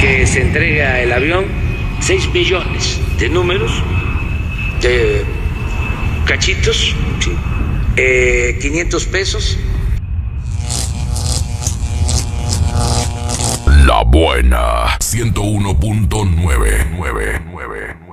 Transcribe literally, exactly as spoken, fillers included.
que se entrega el avión, seis millones de números, de cachitos, sí, eh, quinientos pesos. La Buena ciento uno punto nueve nueve nueve